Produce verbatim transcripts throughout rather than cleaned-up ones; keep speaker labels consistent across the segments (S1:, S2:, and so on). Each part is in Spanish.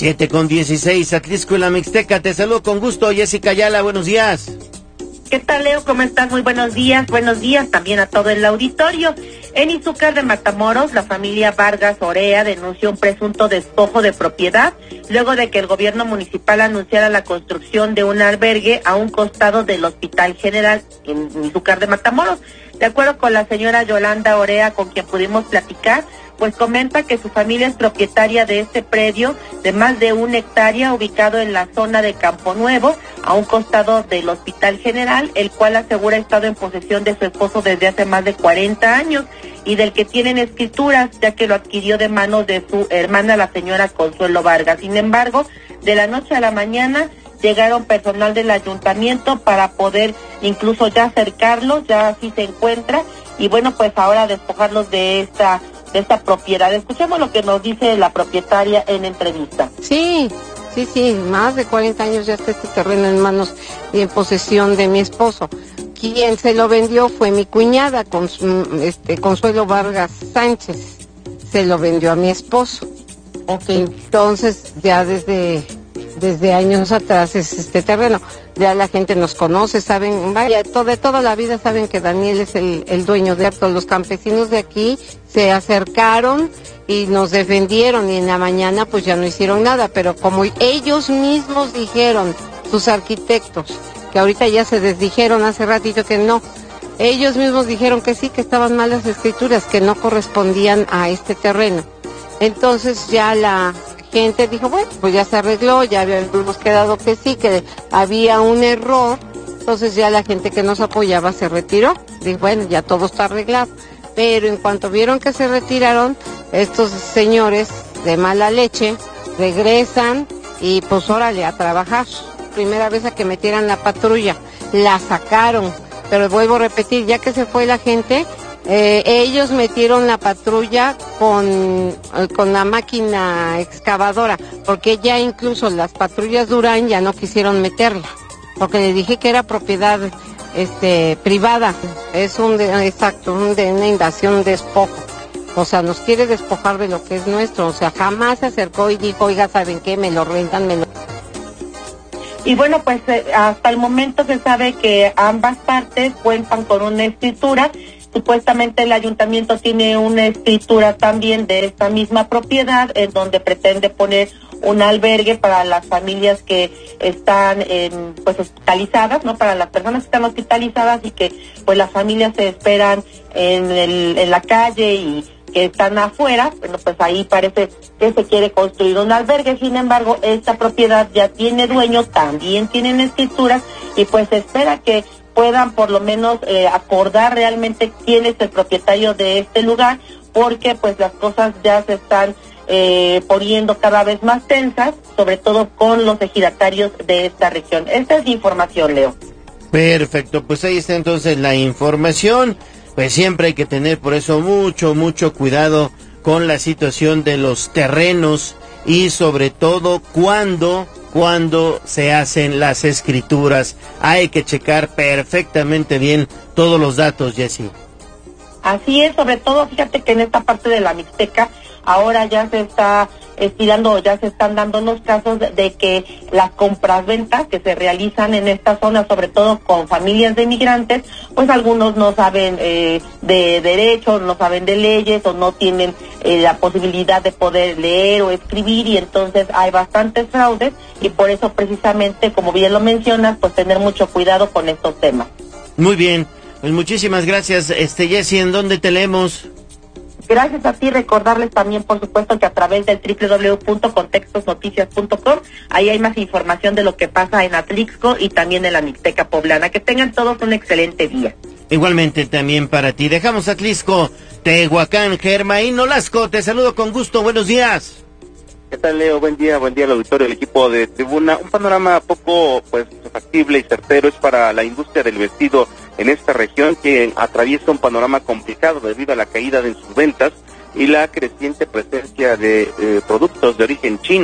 S1: siete con dieciséis, Atlisco y la Mixteca. Te saludo con gusto, Jessica Ayala, buenos días.
S2: ¿Qué tal, Leo? ¿Cómo estás? Muy buenos días. Buenos días también a todo el auditorio. En Izúcar de Matamoros, la familia Vargas Orea denunció un presunto despojo de propiedad luego de que el gobierno municipal anunciara la construcción de un albergue a un costado del Hospital General en Izúcar de Matamoros. De acuerdo con la señora Yolanda Orea, con quien pudimos platicar, pues comenta que su familia es propietaria de este predio de más de una hectárea ubicado en la zona de Campo Nuevo, a un costado del Hospital General, el cual asegura ha estado en posesión de su esposo desde hace más de cuarenta años y del que tienen escrituras, ya que lo adquirió de manos de su hermana, la señora Consuelo Vargas. Sin embargo, de la noche a la mañana llegaron personal del ayuntamiento para poder incluso ya acercarlos, ya así se encuentra, y bueno, pues ahora despojarlos de esta de esta propiedad. Escuchemos lo que nos dice la propietaria en entrevista.
S3: Sí, sí, sí, más de cuarenta años ya está este terreno en manos y en posesión de mi esposo. Quien se lo vendió fue mi cuñada, con este Consuelo Vargas Sánchez. Se lo vendió a mi esposo.
S2: Okay.
S3: Entonces, ya desde desde años atrás es este terreno. Ya la gente nos conoce, saben, vaya, todo, de toda la vida saben que Daniel es el, el dueño de todos los campesinos de aquí. Se acercaron y nos defendieron, y en la mañana pues ya no hicieron nada, pero como ellos mismos dijeron, sus arquitectos, que ahorita ya se desdijeron hace ratito que no, ellos mismos dijeron que sí, que estaban mal las escrituras, que no correspondían a este terreno. Entonces ya la gente dijo, bueno, pues ya se arregló, ya habíamos quedado que sí, que había un error. Entonces ya la gente que nos apoyaba se retiró, dijo, bueno, ya todo está arreglado. Pero en cuanto vieron que se retiraron, estos señores de mala leche regresan y pues órale a trabajar. Primera vez a que metieran la patrulla, la sacaron, pero vuelvo a repetir, ya que se fue la gente, eh, ellos metieron la patrulla con, con la máquina excavadora, porque ya incluso las patrullas Durán ya no quisieron meterla, porque les dije que era propiedad este privada, es un de, exacto, un de, una invasión, un despojo, o sea, nos quiere despojar de lo que es nuestro, o sea, jamás se acercó y dijo, oiga, ¿saben qué? Me lo rentan, me lo...
S2: Y bueno, pues eh, hasta el momento se sabe que ambas partes cuentan con una escritura. Supuestamente el ayuntamiento tiene una escritura también de esta misma propiedad, en donde pretende poner un albergue para las familias que están en, pues hospitalizadas, ¿no? Para las personas que están hospitalizadas y que pues las familias se esperan en, el, en la calle y que están afuera. Bueno, pues ahí parece que se quiere construir un albergue. Sin embargo, esta propiedad ya tiene dueño, también tienen escrituras, y pues se espera que puedan por lo menos eh, acordar realmente quién es el propietario de este lugar, porque pues las cosas ya se están eh, poniendo cada vez más tensas, sobre todo con los ejidatarios de esta región. Esta es la información, Leo.
S1: Perfecto, pues ahí está entonces la información. Pues siempre hay que tener por eso mucho, mucho cuidado con la situación de los terrenos, y sobre todo cuando, cuando se hacen las escrituras. Hay que checar perfectamente bien todos los datos, Jessy.
S2: Así es, sobre todo, fíjate que en esta parte de la Mixteca ahora ya se está estirando, ya se están dando los casos de que las compras-ventas que se realizan en esta zona, sobre todo con familias de migrantes, pues algunos no saben eh, de derecho, no saben de leyes, o no tienen eh, la posibilidad de poder leer o escribir, y entonces hay bastantes fraudes, y por eso precisamente, como bien lo mencionas, pues tener mucho cuidado con estos temas.
S1: Muy bien, pues muchísimas gracias, este Jessy. ¿En dónde te leemos?
S2: Gracias a ti, recordarles también, por supuesto, que a través del doble u doble u doble u punto contextos noticias punto com, ahí hay más información de lo que pasa en Atlixco y también en la Mixteca poblana. Que tengan todos un excelente día.
S1: Igualmente también para ti. Dejamos Atlixco, Tehuacán, Germaín Nolasco, te saludo con gusto, buenos días.
S4: ¿Qué tal, Leo? Buen día, buen día al auditorio, el equipo de Tribuna. Un panorama poco, pues, factible y certero es para la industria del vestido en esta región, que atraviesa un panorama complicado debido a la caída de sus ventas y la creciente presencia de eh, productos de origen chino.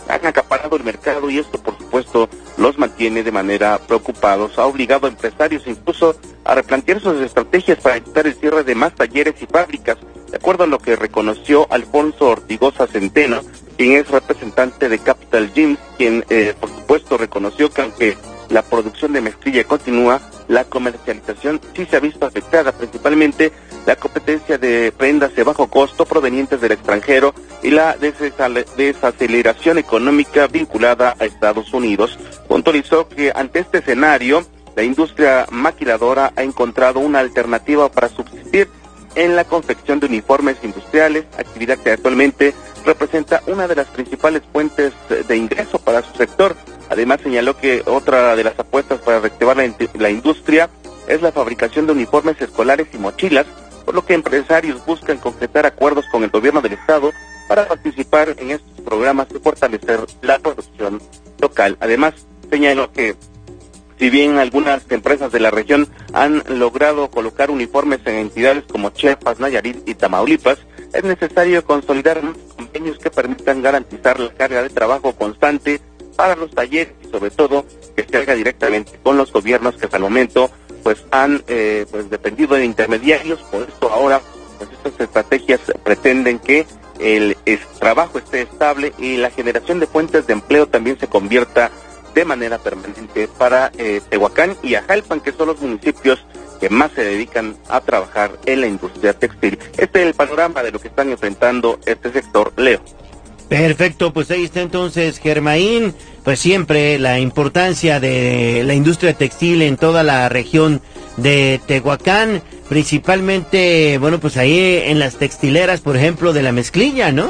S4: han acaparado el mercado y esto, por supuesto, los mantiene de manera preocupados. Ha obligado a empresarios incluso a replantear sus estrategias para evitar el cierre de más talleres y fábricas, de acuerdo a lo que reconoció Alfonso Ortigosa Centeno, quien es representante de Capital Gyms, quien, eh, por supuesto, reconoció que aunque la producción de mezclilla continúa, la comercialización sí se ha visto afectada, principalmente la competencia de prendas de bajo costo provenientes del extranjero y la desaceleración económica vinculada a Estados Unidos. Puntualizó que ante este escenario, la industria maquiladora ha encontrado una alternativa para subsistir en la confección de uniformes industriales, actividad que actualmente representa una de las principales fuentes de ingreso para su sector. Además, señaló que otra de las apuestas para reactivar la, la industria es la fabricación de uniformes escolares y mochilas, por lo que empresarios buscan concretar acuerdos con el gobierno del estado para participar en estos programas y fortalecer la producción local. Además, señaló que si bien algunas empresas de la región han logrado colocar uniformes en entidades como Chiapas, Nayarit y Tamaulipas, es necesario consolidar convenios que permitan garantizar la carga de trabajo constante para los talleres y sobre todo que se haga directamente con los gobiernos que hasta el momento pues han eh, pues dependido de intermediarios. Por esto ahora pues estas estrategias pretenden que el, el trabajo esté estable y la generación de fuentes de empleo también se convierta de manera permanente para eh, Tehuacán y Ajalpan, que son los municipios que más se dedican a trabajar en la industria textil. Este es el panorama de lo que están enfrentando este sector, Leo.
S1: Perfecto, pues ahí está entonces Germaín, pues siempre la importancia de la industria textil en toda la región de Tehuacán, principalmente, bueno, pues ahí en las textileras, por ejemplo, de la mezclilla, ¿no?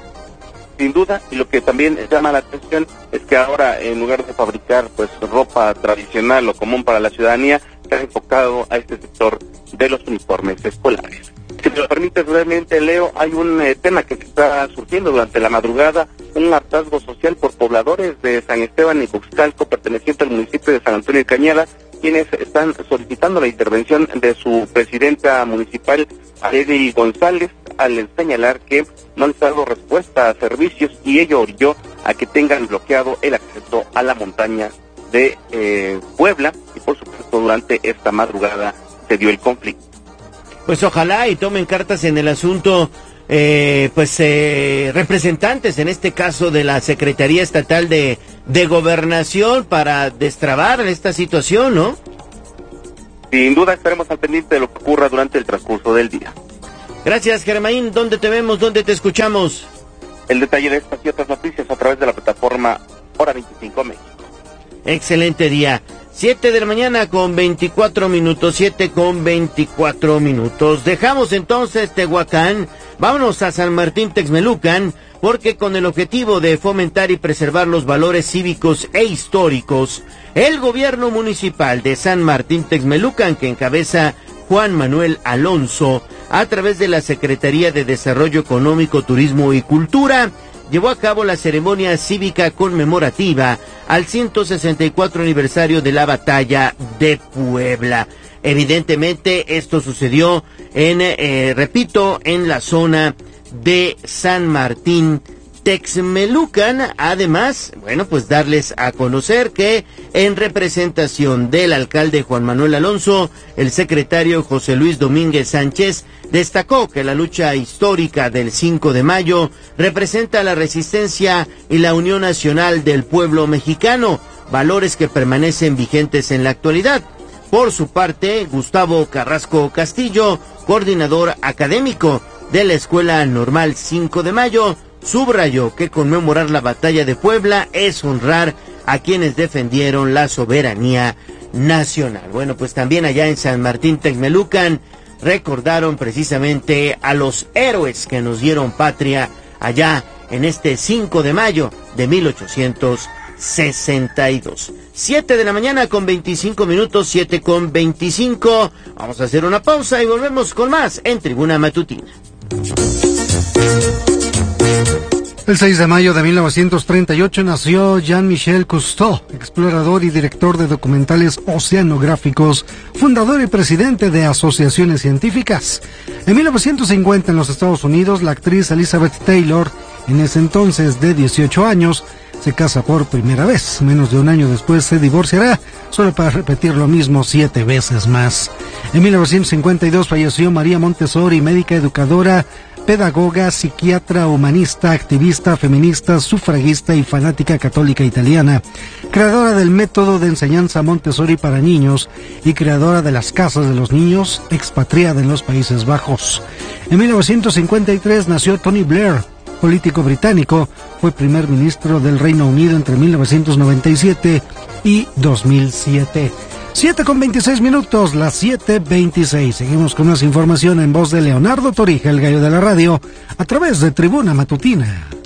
S4: Sin duda, y lo que también llama la atención es que ahora, en lugar de fabricar pues ropa tradicional o común para la ciudadanía, se ha enfocado a este sector de los uniformes escolares. Si me lo permites brevemente, Leo, hay un eh, tema que está surgiendo durante la madrugada, un hartazgo social por pobladores de San Esteban y Cuxcalco, perteneciente al municipio de San Antonio de Cañada, quienes están solicitando la intervención de su presidenta municipal, Arely González, al señalar que no les ha dado respuesta a servicios y ello orilló a que tengan bloqueado el acceso a la montaña de eh, Puebla, y por supuesto durante esta madrugada se dio el conflicto.
S1: Pues ojalá y tomen cartas en el asunto, eh, pues eh, representantes, en este caso de la Secretaría Estatal de, de Gobernación, para destrabar esta situación, ¿no?
S4: Sin duda estaremos al pendiente de lo que ocurra durante el transcurso del día.
S1: Gracias, Germaín. ¿Dónde te vemos? ¿Dónde te escuchamos?
S4: El detalle de estas y otras noticias a través de la plataforma Hora veinticinco México.
S1: Excelente día. Siete de la mañana con veinticuatro minutos, siete con veinticuatro minutos. Dejamos entonces Tehuacán, vámonos a San Martín Texmelucan, porque con el objetivo de fomentar y preservar los valores cívicos e históricos, el gobierno municipal de San Martín Texmelucan, que encabeza Juan Manuel Alonso, a través de la Secretaría de Desarrollo Económico, Turismo y Cultura, llevó a cabo la ceremonia cívica conmemorativa al ciento sesenta y cuatro aniversario de la Batalla de Puebla. Evidentemente esto sucedió en, eh, repito, en la zona de San Martín Texmelucan. Además, bueno, pues darles a conocer que en representación del alcalde Juan Manuel Alonso, el secretario José Luis Domínguez Sánchez destacó que la lucha histórica del cinco de mayo representa la resistencia y la unión nacional del pueblo mexicano, valores que permanecen vigentes en la actualidad. Por su parte, Gustavo Carrasco Castillo, coordinador académico de la Escuela Normal cinco de mayo, subrayó que conmemorar la Batalla de Puebla es honrar a quienes defendieron la soberanía nacional. Bueno, pues también allá en San Martín Texmelucan recordaron precisamente a los héroes que nos dieron patria allá en este cinco de mayo de mil ochocientos sesenta y dos. Siete de la mañana con veinticinco minutos, siete con veinticinco. Vamos a hacer una pausa y volvemos con más en Tribuna Matutina.
S5: El seis de mayo de mil novecientos treinta y ocho nació Jean-Michel Cousteau, explorador y director de documentales oceanográficos, fundador y presidente de asociaciones científicas. En mil novecientos cincuenta en los Estados Unidos, la actriz Elizabeth Taylor en ese entonces de dieciocho años, se casa por primera vez. Menos de un año después se divorciará, solo para repetir lo mismo siete veces más. En mil novecientos cincuenta y dos falleció María Montessori, médica, educadora, pedagoga, psiquiatra, humanista, activista, feminista, sufragista y fanática católica italiana, creadora del método de enseñanza Montessori para niños y creadora de las casas de los niños, expatriada en los Países Bajos. En mil novecientos cincuenta y tres nació Tony Blair, político británico, fue primer ministro del Reino Unido entre mil novecientos noventa y siete y dos mil siete. siete con veintiséis minutos, las siete veintiséis. Seguimos con más información en voz de Leonardo Torija, el gallo de la radio, a través de Tribuna Matutina.